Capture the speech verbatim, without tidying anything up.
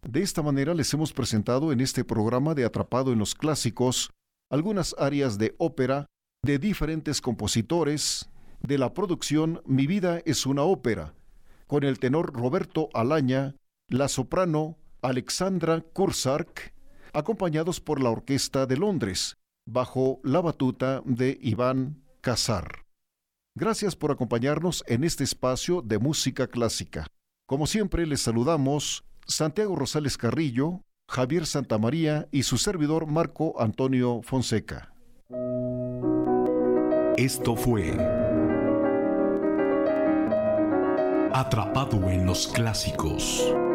De esta manera les hemos presentado en este programa de Atrapado en los Clásicos algunas áreas de ópera de diferentes compositores de la producción Mi vida es una ópera, con el tenor Roberto Alaña, la soprano Alexandra Kursark, acompañados por la Orquesta de Londres, bajo la batuta de Iván Casar. Gracias por acompañarnos en este espacio de música clásica. Como siempre, les saludamos Santiago Rosales Carrillo, Javier Santamaría y su servidor Marco Antonio Fonseca. Esto fue Atrapado en los Clásicos.